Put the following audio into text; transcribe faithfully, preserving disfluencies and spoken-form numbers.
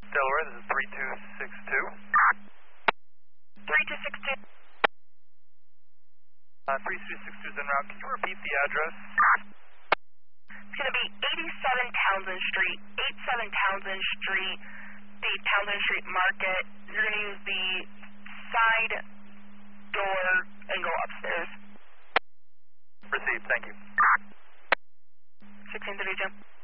Delaware, this is three two six two. three two six two. Uh, three two six two is en route. Can you repeat the address? It's going to be eighty-seven Townsend Street, eighty-seven Townsend Street, the Townsend Street Market. You're going to use the side door and go upstairs. Received, thank you. sixteen thirty-two.